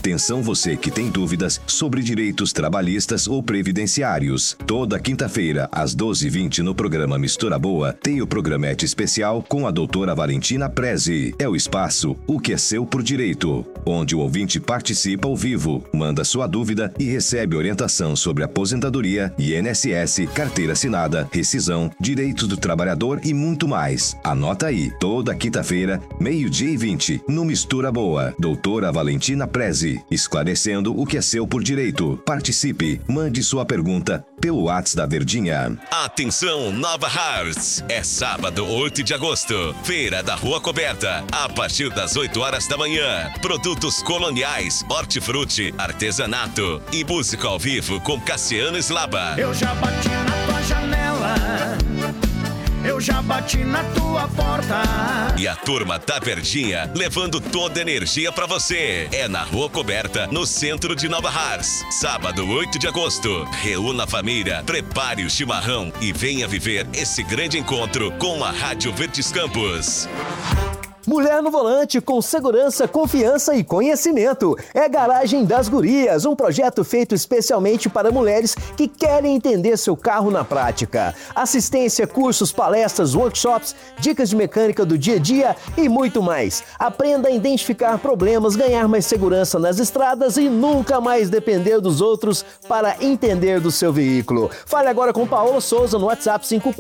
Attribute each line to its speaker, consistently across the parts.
Speaker 1: Atenção você que tem dúvidas sobre direitos trabalhistas ou previdenciários. Toda quinta-feira, às 12h20, no programa Mistura Boa, tem o programete especial com a doutora Valentina Prezi. É o espaço O que é Seu por Direito, onde o ouvinte participa ao vivo, manda sua dúvida e recebe orientação sobre aposentadoria, INSS, carteira assinada, rescisão, direitos do trabalhador e muito mais. Anota aí, toda quinta-feira, 12h20, no Mistura Boa, doutora Valentina Prezi, esclarecendo o que é seu por direito. Participe, mande sua pergunta pelo WhatsApp da Verdinha.
Speaker 2: Atenção, Nova Hartz! É sábado, 8 de agosto, Feira da Rua Coberta, a partir das 8 horas da manhã. Produtos coloniais, hortifruti, artesanato e música ao vivo com Cassiano Slaba.
Speaker 3: Eu já bati na tua janela, eu já bati na tua porta.
Speaker 2: E a turma da Verdinha levando toda a energia pra você. É na Rua Coberta, no centro de Nova Hartz. Sábado, 8 de agosto. Reúna a família, prepare o chimarrão e venha viver esse grande encontro com a Rádio Verdes Campos.
Speaker 4: Mulher no volante com segurança, confiança e conhecimento. É Garagem das Gurias, um projeto feito especialmente para mulheres que querem entender seu carro na prática. Assistência, cursos, palestras, workshops, dicas de mecânica do dia a dia e muito mais. Aprenda a identificar problemas, ganhar mais segurança nas estradas e nunca mais depender dos outros para entender do seu veículo. Fale agora com Paola Souza no WhatsApp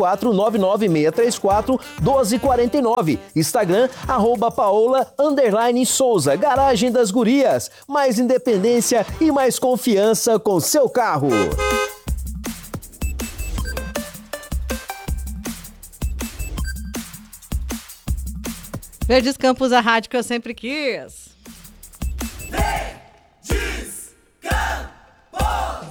Speaker 4: 54996341249. Instagram @Paola_Souza. Garagem das Gurias. Mais independência e mais confiança com seu carro.
Speaker 5: Verdes Campos, a rádio que eu sempre quis.
Speaker 3: Verdes Campos.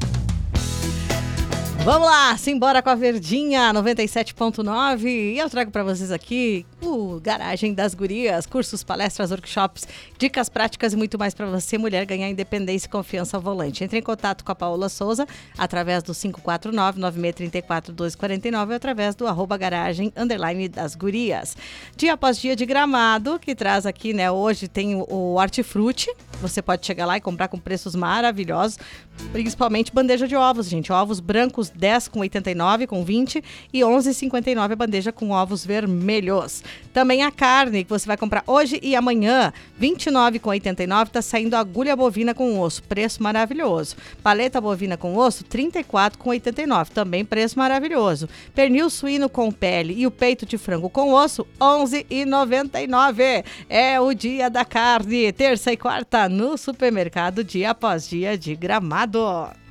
Speaker 5: Vamos lá, simbora com a Verdinha 97.9 e eu trago para vocês aqui o Garagem das Gurias, cursos, palestras, workshops, dicas práticas e muito mais para você, mulher, ganhar independência e confiança ao volante. Entre em contato com a Paola Souza através do 549-9634-1249 ou através do @garagem_das Gurias. Dia após dia de Gramado, que traz aqui, né, hoje tem o Hortifruti. Você pode chegar lá e comprar com preços maravilhosos, principalmente bandeja de ovos, gente. Ovos brancos 10,89 com 20 e 11,59 a bandeja com ovos vermelhos. Também a carne que você vai comprar hoje e amanhã, 29,89, tá saindo agulha bovina com osso, preço maravilhoso. Paleta bovina com osso, 34,89, também preço maravilhoso. Pernil suíno com pele e o peito de frango com osso, 11,99. É o dia da carne, terça e quarta no supermercado, dia após dia de Gramado.